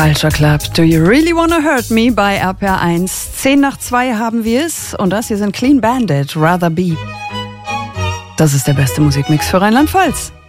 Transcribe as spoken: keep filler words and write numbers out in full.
Culture Club. Do you really wanna hurt me bei R P R eins? Zehn nach zwei haben wir es. Und das hier sind Clean Bandit, Rather Be. Das ist der beste Musikmix für Rheinland-Pfalz.